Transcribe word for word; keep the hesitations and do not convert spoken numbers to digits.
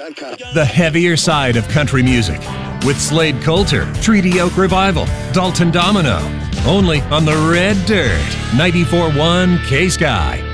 The heavier side of country music with Slade Coulter, Treaty Oak Revival, Dalton Domino. Only on the Red Dirt, ninety-four point one K-Sky.